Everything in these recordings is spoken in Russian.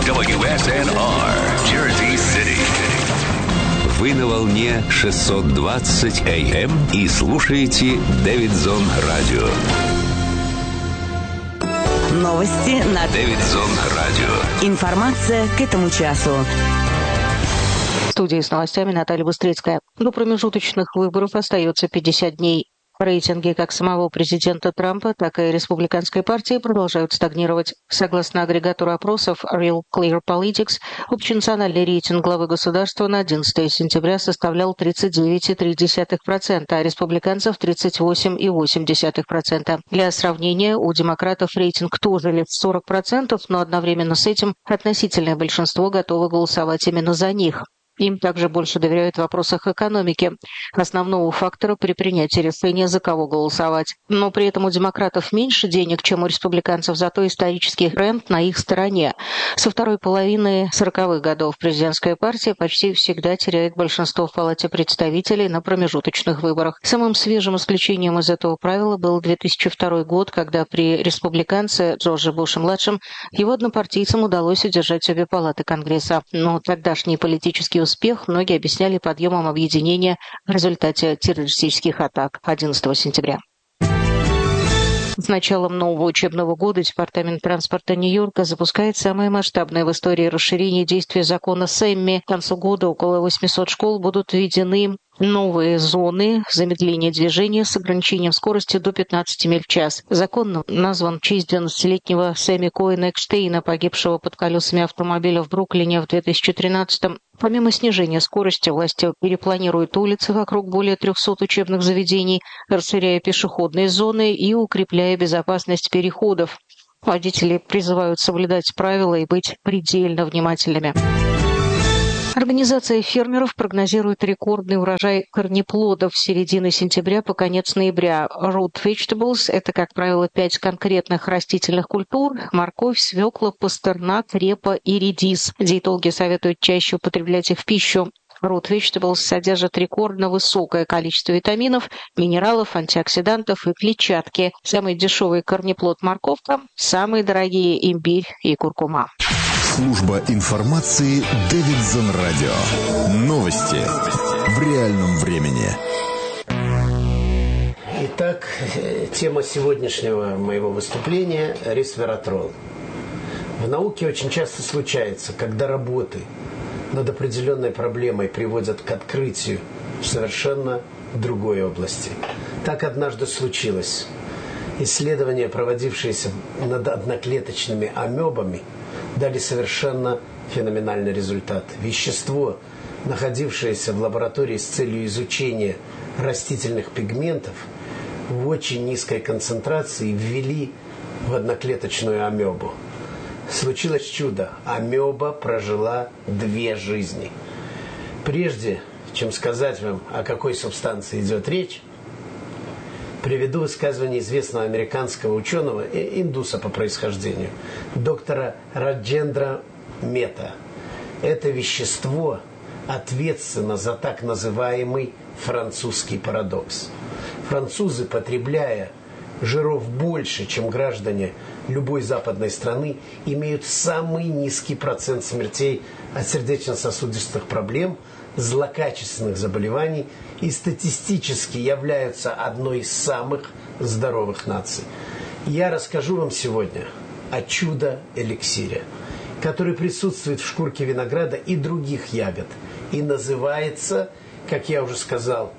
WSNR, Jersey City. Вы на волне 620 AM и слушаете Дэвидсон Радио. Новости на Дэвидсон Радио. Информация к этому часу. В студии с новостями Наталья Быстрицкая. До промежуточных выборов остается 50 дней. Рейтинги как самого президента Трампа, так и республиканской партии продолжают стагнировать. Согласно агрегатору опросов Real Clear Politics, общенациональный рейтинг главы государства на 11 сентября составлял 39,3%, а республиканцев 38,8%. Для сравнения, у демократов рейтинг тоже лет 40%, но одновременно с этим относительное большинство готово голосовать именно за них. Им также больше доверяют в вопросах экономики, основного фактора при принятии решения, за кого голосовать. Но при этом у демократов меньше денег, чем у республиканцев, зато исторический тренд на их стороне. Со второй половины 40-х годов президентская партия почти всегда теряет большинство в Палате представителей на промежуточных выборах. Самым свежим исключением из этого правила был 2002 год, когда при республиканце Джорджи Буше-младшем его однопартийцам удалось удержать обе палаты Конгресса. Но тогдашний политический успех многие объясняли подъемом объединения в результате террористических атак 11 сентября. С началом нового учебного года Департамент транспорта Нью-Йорка запускает самое масштабное в истории расширение действия закона Сэмми. К концу года около 800 школ будут введены новые зоны замедления движения с ограничением скорости до 15 миль в час. Закон назван в честь 12-летнего Сэмми Коэна Экштейна, погибшего под колесами автомобиля в Бруклине в 2013-м. Помимо снижения скорости, власти перепланируют улицы вокруг более 300 учебных заведений, расширяя пешеходные зоны и укрепляя безопасность переходов. Водители призывают соблюдать правила и быть предельно внимательными. Организация фермеров прогнозирует рекордный урожай корнеплодов с середины сентября по конец ноября. Root vegetables – это, как правило, 5 конкретных растительных культур – морковь, свекла, пастернак, репа и редис. Диетологи советуют чаще употреблять их в пищу. Root vegetables содержат рекордно высокое количество витаминов, минералов, антиоксидантов и клетчатки. Самый дешевый корнеплод – морковка, самые дорогие – имбирь и куркума. Служба информации Дэвидсон Радио. Новости в реальном времени. Итак, тема сегодняшнего моего выступления – ресвератрол. В науке очень часто случается, когда работы над определенной проблемой приводят к открытию в совершенно другой области. Так однажды случилось. Исследования, проводившиеся над одноклеточными амебами, дали совершенно феноменальный результат. Вещество, находившееся в лаборатории с целью изучения растительных пигментов, в очень низкой концентрации ввели в одноклеточную амебу. Случилось чудо. Амеба прожила 2 жизни. Прежде чем сказать вам, о какой субстанции идет речь, приведу высказывание известного американского ученого, индуса по происхождению, доктора Раджендра Мета. Это вещество ответственно за так называемый французский парадокс. Французы, потребляя жиров больше, чем граждане любой западной страны, имеют самый низкий процент смертей от сердечно-сосудистых проблем, злокачественных заболеваний и статистически являются одной из самых здоровых наций. Я расскажу вам сегодня о чудо-эликсире, который присутствует в шкурке винограда и других ягод и называется, как я уже сказал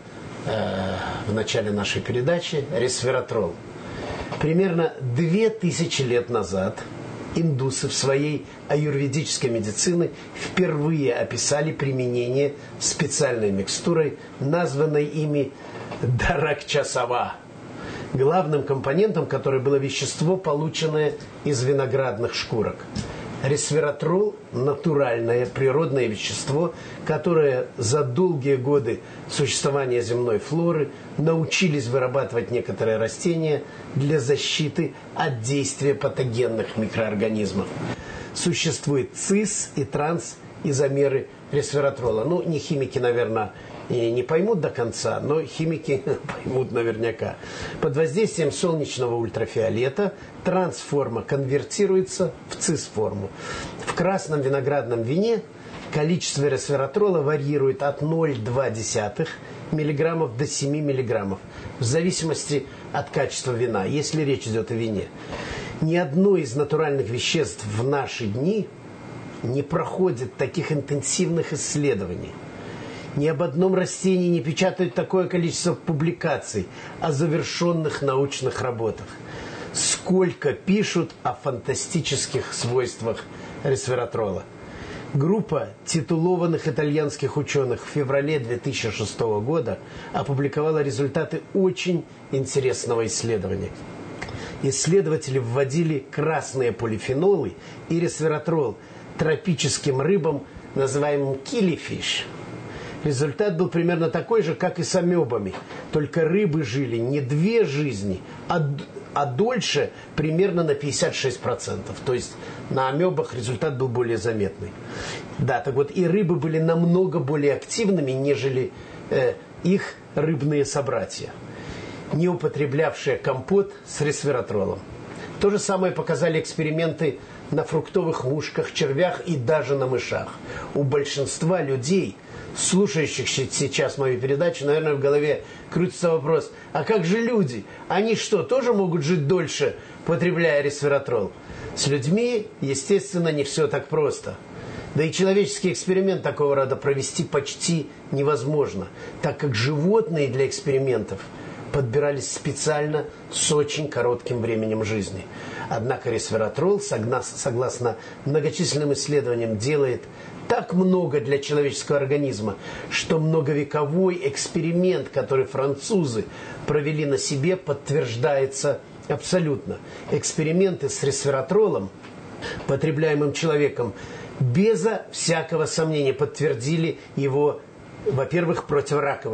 в начале нашей передачи, ресвератрол. Примерно 2000 лет назад индусы в своей аюрведической медицине впервые описали применение специальной микстурой, названной ими даракчасава, главным компонентом которой было вещество, полученное из виноградных шкурок. Ресвератрол – натуральное природное вещество, которое за долгие годы существования земной флоры научились вырабатывать некоторые растения для защиты от действия патогенных микроорганизмов. Существует цис и транс изомеры ресвератрола. Ну, не химики, наверное, и не поймут до конца, но химики поймут наверняка. Под воздействием солнечного ультрафиолета трансформа конвертируется в цисформу. В красном виноградном вине количество ресвератрола варьирует от 0,2 мг до 7 мг, в зависимости от качества вина, если речь идет о вине. Ни одно из натуральных веществ в наши дни не проходит таких интенсивных исследований. Ни об одном растении не печатают такое количество публикаций о завершенных научных работах. Сколько пишут о фантастических свойствах ресвератрола. Группа титулованных итальянских ученых в феврале 2006 года опубликовала результаты очень интересного исследования. Исследователи вводили красные полифенолы и ресвератрол тропическим рыбам, называемым киллифиш. Результат был примерно такой же, как и с амебами. Только рыбы жили не 2 жизни, а дольше примерно на 56%. То есть на амебах результат был более заметный. Да, так вот, и рыбы были намного более активными, нежели их рыбные собратья, не употреблявшие компот с ресвератролом. То же самое показали эксперименты на фруктовых мушках, червях и даже на мышах. У большинства людей, слушающих сейчас мою передачу, наверное, в голове крутится вопрос: а как же люди? Они что, тоже могут жить дольше, потребляя ресвератрол? С людьми, естественно, не все так просто. Да и человеческий эксперимент такого рода провести почти невозможно, так как животные для экспериментов подбирались специально с очень коротким временем жизни. Однако ресвератрол, согласно многочисленным исследованиям, делает так много для человеческого организма, что многовековой эксперимент, который французы провели на себе, подтверждается абсолютно. Эксперименты с ресвератролом, потребляемым человеком, безо всякого сомнения подтвердили его, во-первых, противораковые